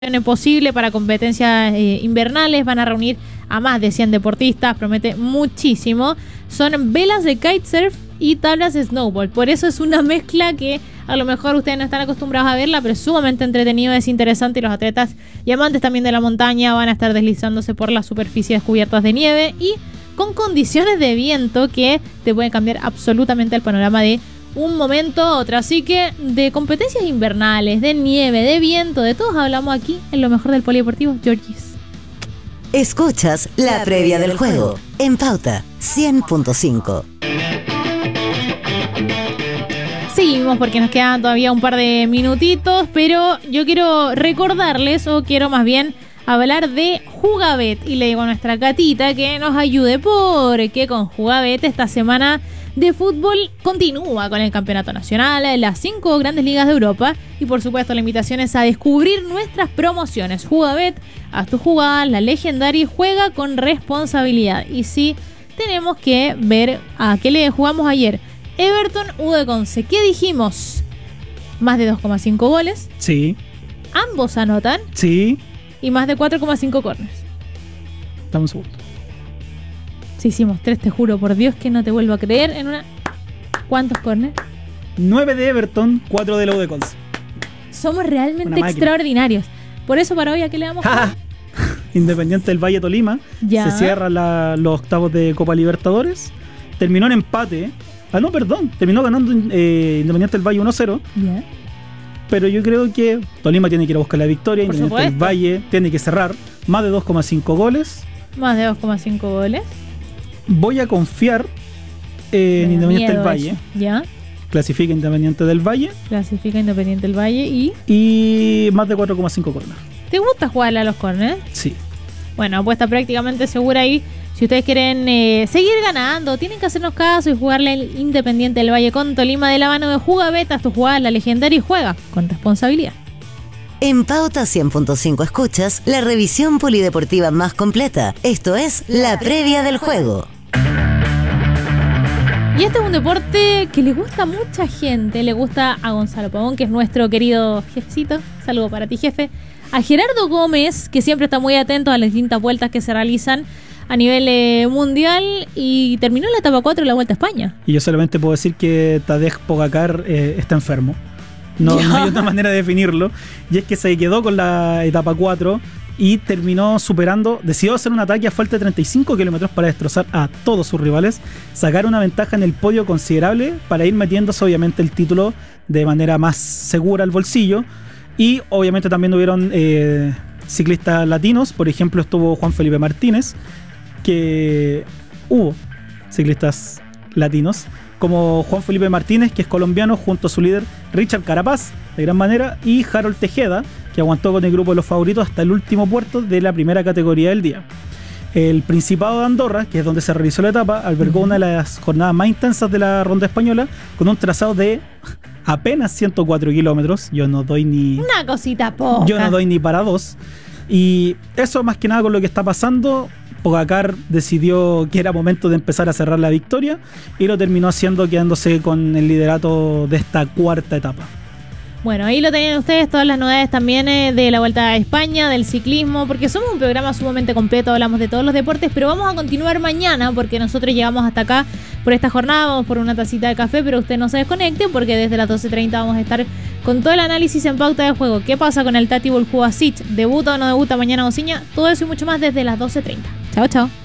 posible para competencias invernales. Van a reunir a más de 100 deportistas, promete muchísimo. Son velas de kitesurf y tablas de snowboard. Por eso es una mezcla que a lo mejor ustedes no están acostumbrados a verla, pero es sumamente entretenido, es interesante, y los atletas y amantes también de la montaña van a estar deslizándose por las superficies cubiertas de nieve y con condiciones de viento que te pueden cambiar absolutamente el panorama de un momento a otro. Así que de competencias invernales, de nieve, de viento, de todos hablamos aquí en lo mejor del polideportivo Georgis. Escuchas la previa del juego en Pauta 100.5. Seguimos porque nos quedan todavía un par de minutitos, pero yo quiero recordarles, o quiero más bien hablar de Jugabet, y le digo a nuestra Catita que nos ayude, porque con Jugabet esta semana de fútbol continúa con el campeonato nacional, las 5 grandes ligas de Europa, y por supuesto la invitación es a descubrir nuestras promociones. Jugabet, haz tu jugada, la legendaria, y juega con responsabilidad. Y sí, tenemos que ver a qué le jugamos ayer. Everton U de Conce, ¿qué dijimos? Más de 2,5 goles. Sí. Ambos anotan. Sí. Y más de 4,5 corners. Dame un segundo. Si hicimos 3, te juro por Dios que no te vuelvo a creer en una... ¿Cuántos corners? 9 de Everton, 4 de la U de Conce. Somos realmente extraordinarios. Por eso para hoy, ¿a qué le damos? Independiente del Valle Tolima. Ya. Se cierran los octavos de Copa Libertadores. Terminó en empate. Terminó ganando Independiente del Valle 1-0. Ya. Pero yo creo que Tolima tiene que ir a buscar la victoria. Por Independiente del Valle tiene que cerrar más de 2,5 goles. Más de 2,5 goles. Voy a confiar en Independiente del Valle. Ya. Clasifica Independiente del Valle. Clasifica Independiente del Valle y más de 4,5 corners. ¿Te gusta jugarle a los corners? Sí. Bueno, apuesta prácticamente segura ahí. Si ustedes quieren seguir ganando, tienen que hacernos caso y jugarle al Independiente del Valle con Tolima de la mano de Jugabet. Haz tu jugada, la legendaria, y juega con responsabilidad. En Pauta 100.5 escuchas la revisión polideportiva más completa. Esto es la previa del juego. Y este es un deporte que le gusta a mucha gente. Le gusta a Gonzalo Pavón, que es nuestro querido jefecito. Saludo para ti, jefe. A Gerardo Gómez, que siempre está muy atento a las distintas vueltas que se realizan a nivel mundial, y terminó la etapa 4 de la Vuelta a España. Y yo solamente puedo decir que Tadej Pogacar está enfermo. No hay otra manera de definirlo. Y es que se quedó con la etapa 4 y terminó decidió hacer un ataque a falta de 35 kilómetros para destrozar a todos sus rivales, sacar una ventaja en el podio considerable para ir metiéndose obviamente el título de manera más segura al bolsillo. Y obviamente también hubieron ciclistas latinos. Por ejemplo, estuvo Juan Felipe Martínez, que hubo ciclistas latinos como Juan Felipe Martínez, que es colombiano, junto a su líder Richard Carapaz, de gran manera, y Harold Tejeda, que aguantó con el grupo de los favoritos hasta el último puerto de la primera categoría del día. El Principado de Andorra, que es donde se realizó la etapa, albergó una de las jornadas más intensas de la ronda española, con un trazado de apenas 104 kilómetros. Yo no doy ni... Una cosita poca. Yo no doy ni para dos. Y eso más que nada con lo que está pasando. Pogacar decidió que era momento de empezar a cerrar la victoria y lo terminó haciendo, quedándose con el liderato de esta cuarta etapa. Bueno, ahí lo tenían ustedes, todas las novedades también de la Vuelta a España, del ciclismo, porque somos un programa sumamente completo, hablamos de todos los deportes, pero vamos a continuar mañana porque nosotros llegamos hasta acá por esta jornada, vamos por una tacita de café, pero usted no se desconecte porque desde las 12:30 vamos a estar con todo el análisis en Pauta de Juego. ¿Qué pasa con el Tati Boljuasic? ¿Debuta o no debuta mañana Ociña? Todo eso y mucho más desde las 12:30. Chao, chao.